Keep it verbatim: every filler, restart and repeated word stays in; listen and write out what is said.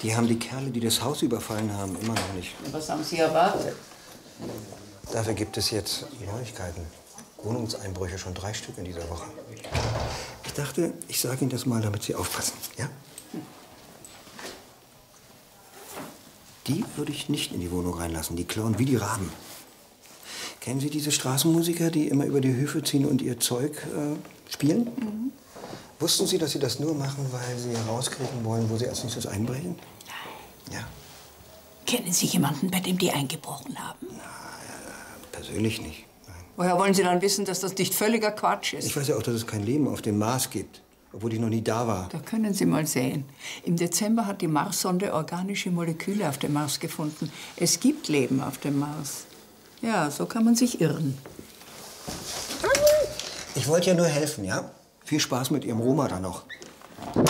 Die haben die Kerle, die das Haus überfallen haben, immer noch nicht. Was haben Sie erwartet? Dafür gibt es jetzt Neuigkeiten. Wohnungseinbrüche, schon drei Stück in dieser Woche. Ich dachte, ich sage Ihnen das mal, damit Sie aufpassen, ja? Die würde ich nicht in die Wohnung reinlassen. Die klauen wie die Raben. Kennen Sie diese Straßenmusiker, die immer über die Höfe ziehen und ihr Zeug äh, spielen? Mhm. Wussten Sie, dass Sie das nur machen, weil Sie herauskriegen wollen, wo Sie als nächstes einbrechen? Nein. Ja. Kennen Sie jemanden, bei dem die eingebrochen haben? Na, ja, persönlich nicht. Nein. Woher wollen Sie dann wissen, dass das nicht völliger Quatsch ist? Ich weiß ja auch, dass es kein Leben auf dem Mars gibt, obwohl ich noch nie da war. Da können Sie mal sehen. Im Dezember hat die Marssonde organische Moleküle auf dem Mars gefunden. Es gibt Leben auf dem Mars. Ja, so kann man sich irren. Ich wollte ja nur helfen, ja? Viel Spaß mit Ihrem Roma da noch.